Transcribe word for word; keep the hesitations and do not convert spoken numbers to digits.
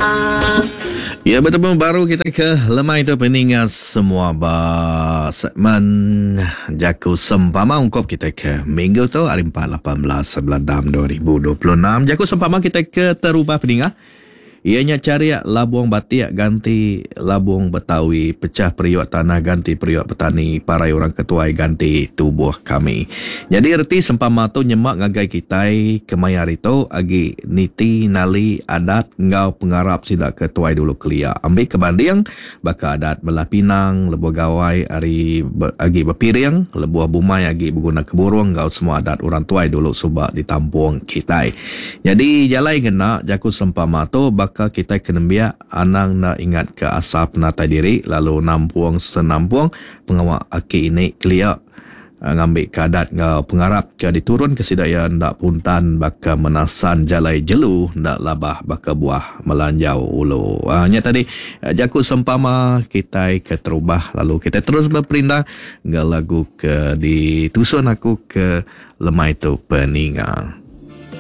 Ya, bertemu baru kita ke lemai itu peningat semua bah segmen Jaku Sempama ungkap kita ke minggu tu hari empat lapan belas sebelas dua ribu dua puluh enam. Jaku Sempama kita ke terubah peningat. Ianya cari labuang batik ganti labuang Betawi, pecah periuk tanah ganti periuk petani, parai orang ketuai ganti tubuh kami. Jadi erti sempama tu nyemak ngagai kitai kemayar itu agi niti nali adat ngau pengarap sida ketuai dulu kelia. Ambil kebanding baka adat belah pinang, lebuah gawai ari be, agi bepiring, lebuah bumai agi berguna keburung, ngau semua adat orang tuai dulu subak ditampung kitai. Jadi jalai kena Jaku Sempama tu baka kita kena biar anang nak ingat ke asap natai diri lalu nampuang senampuang pengawak aki ini kelia ngambil kadat ngau pengarap ke diturun ke sidaya ndak puntan baka menasan jalai jelu ndak labah baka buah melanjau ulu. Hanya tadi Jaku Sempama kita ke terubah lalu kita terus berperindah ngau lagu ke ditusun aku ke lemai tu peningang.